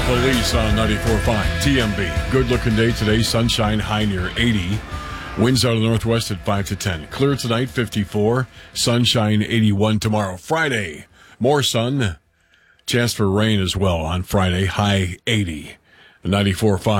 Police on 94.5 TMB. Good looking day today. Sunshine, high near 80. Winds out of the northwest at 5 to 10. Clear tonight, 54. Sunshine, 81 tomorrow. Friday, more sun. Chance for rain as well on Friday, high 80. 94.5